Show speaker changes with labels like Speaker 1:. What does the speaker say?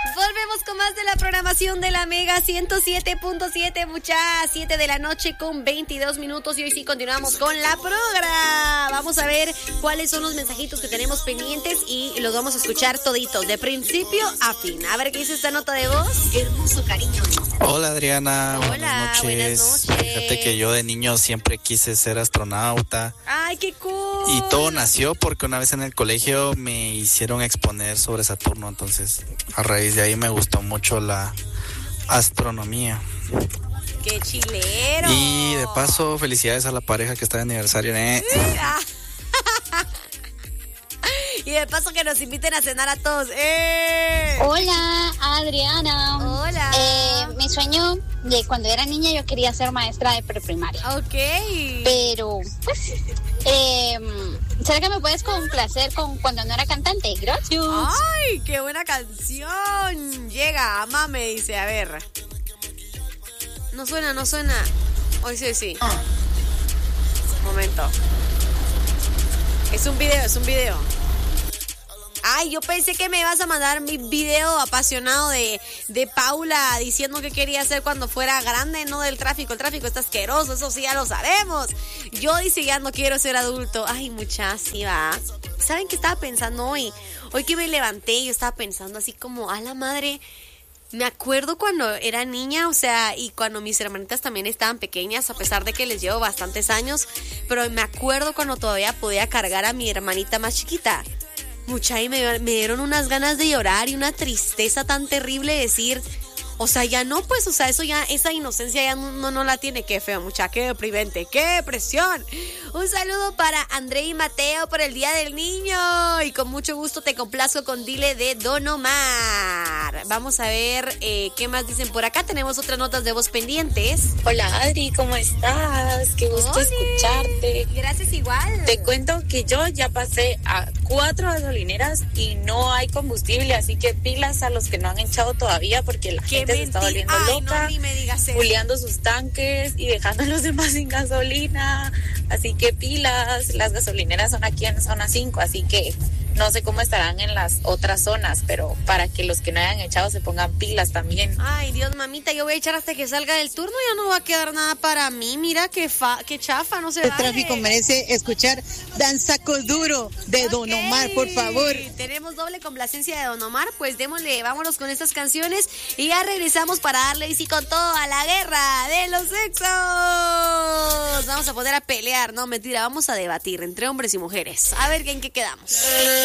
Speaker 1: Volvemos con más de la programación de la Mega 107.7, muchachas. 7 de la noche con 22 minutos. Y hoy sí continuamos con la programa. Vamos a ver cuáles son los mensajitos que tenemos pendientes y los vamos a escuchar toditos, de principio a fin. A ver qué dice esta nota de voz. Hermoso cariño.
Speaker 2: Hola Adriana,
Speaker 1: Hola, buenas noches.
Speaker 2: Fíjate que yo de niño siempre quise ser astronauta.
Speaker 1: ¡Ay, qué cool!
Speaker 2: Y todo nació porque una vez en el colegio me hicieron exponer sobre Saturno, entonces a raíz de ahí me gustó mucho la astronomía.
Speaker 1: ¡Qué chilero!
Speaker 2: Y de paso, felicidades a la pareja que está de aniversario.
Speaker 1: Y de paso que nos inviten a cenar a todos.
Speaker 3: Hola, Adriana.
Speaker 1: Hola.
Speaker 3: Mi sueño de cuando era niña yo quería ser maestra de preprimaria.
Speaker 1: Ok.
Speaker 3: Pero, pues, ¿será que me puedes complacer con cuando no era cantante? Gracias.
Speaker 1: ¡Ay, qué buena canción! Llega, amame, dice, a ver. No suena. Hoy sí. Momento. Es un video. Ay, yo pensé que me ibas a mandar mi video apasionado de Paula diciendo que quería hacer cuando fuera grande, no del tráfico. El tráfico está asqueroso, eso sí ya lo sabemos. Yo dice ya no quiero ser adulto. Ay, muchas, sí va. ¿Saben qué estaba pensando hoy? Hoy que me levanté, yo estaba pensando así como, a la madre, me acuerdo cuando era niña, o sea, y cuando mis hermanitas también estaban pequeñas, a pesar de que les llevo bastantes años, pero me acuerdo cuando todavía podía cargar a mi hermanita más chiquita. Mucha, y me dieron unas ganas de llorar y una tristeza tan terrible de decir, o sea, ya no, pues, o sea, eso ya, esa inocencia ya no la tiene. Qué feo, mucha, qué deprimente, qué depresión. Un saludo para André y Mateo por el Día del Niño. Y con mucho gusto te complazco con Dile de Don Omar. Vamos a ver qué más dicen por acá. Tenemos otras notas de voz pendientes.
Speaker 4: Hola Adri, ¿cómo estás? Qué gusto escucharte.
Speaker 1: Gracias, igual.
Speaker 4: Te cuento que yo ya pasé a 4 gasolineras y no hay combustible, así que pilas a los que no han echado todavía porque la gente se está volviendo loca,
Speaker 1: no, ni me digas eso.
Speaker 4: juliando sus tanques y dejando a los demás sin gasolina. Así que pilas, las gasolineras son aquí en zona 5, así que no sé cómo estarán en las otras zonas, pero para que los que no hayan echado se pongan pilas también.
Speaker 1: Ay, Dios, mamita, yo voy a echar hasta que salga del turno, ya no va a quedar nada para mí. Mira qué chafa, no se va.
Speaker 5: El tráfico merece escuchar Danzaco Duro de Don Omar, por favor.
Speaker 1: Tenemos doble complacencia de Don Omar, pues démosle, vámonos con estas canciones y ya regresamos para darle y sí con todo a la guerra de los sexos. Vamos a poner a pelear, no, mentira, vamos a debatir entre hombres y mujeres. A ver en qué quedamos.